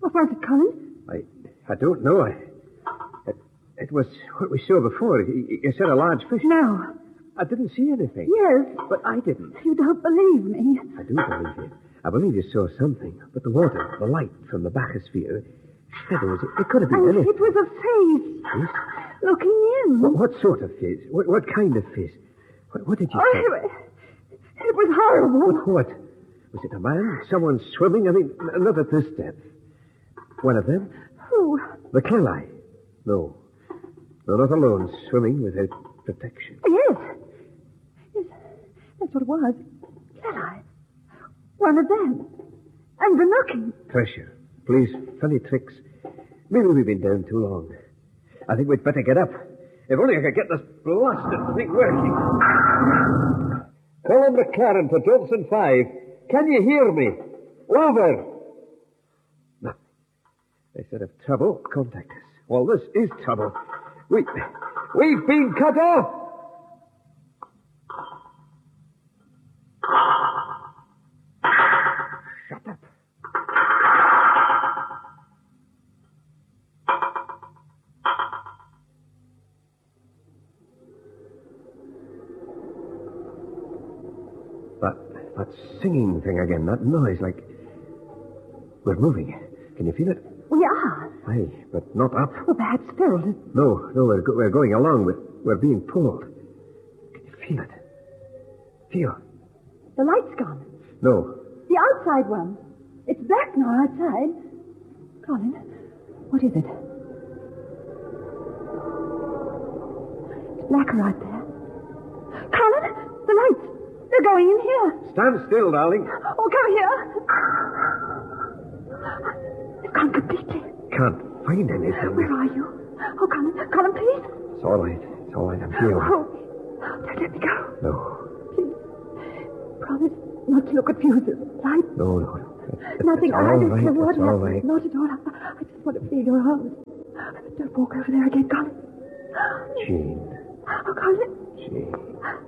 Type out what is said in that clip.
What was it, Colin? I don't know. It was what we saw before. You said a large fish. No. I didn't see anything. Yes. But I didn't. You don't believe me. I do believe you. I believe you saw something. But the water, the light from the bathysphere, shadows, it could have been anything. It was a face. Face? Looking in. What sort of face? What kind of face? What did you see? It was horrible. What? Was it a man? Someone swimming? I mean, not at this depth. One of them? Who? The Clelai. No. No, not alone, swimming without protection. Yes. That's what it was. Clelai. One of them. And the knocking. Treasure. Please, funny tricks. Maybe we've been down too long. I think we'd better get up. If only I could get this blasted thing working. Colin McLaren for Johnson 5. Can you hear me? Over. Nothing. They said if trouble, contact us. Well, this is trouble. We've been cut off. Shut up. That singing thing again, that noise, like we're moving. Can you feel it? We are. Aye, but not up. Well, perhaps spiraled. No, we're going along. We're being pulled. Can you feel it? Feel. The light's gone. No. The outside one. It's black now outside. Colin, what is it? It's blacker out there. Colin, the lights. They're going in here. Stand still, darling. Oh, come here. They've gone completely. Can't find anything. Where are you? Oh, Colin, please. It's all right. It's all right. I'm here. Oh, don't let me go. No. Please. Promise not to look at fuses. Light. No. Nothing. It's all right. It's all right. Not at all. I just want to feel your arms. Don't walk over there again, Colin. Jean. Oh, Colin. Jean.